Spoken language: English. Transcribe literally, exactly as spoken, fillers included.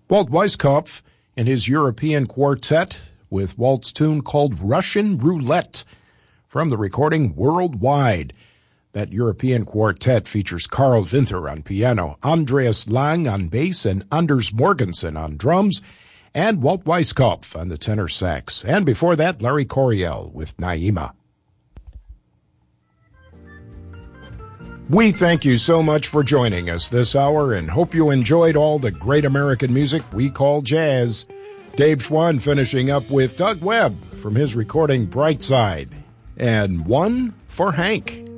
Walt Weiskopf and his European Quartet with Walt's tune called Russian Roulette from the recording Worldwide. That European Quartet features Carl Winther on piano, Andreas Lang on bass, and Anders Morgensen on drums, and Walt Weiskopf on the tenor sax. And before that, Larry Coryell with Naima. We thank you so much for joining us this hour and hope you enjoyed all the great American music we call jazz. Dave Schwann finishing up with Doug Webb from his recording Brightside, and One for Hank.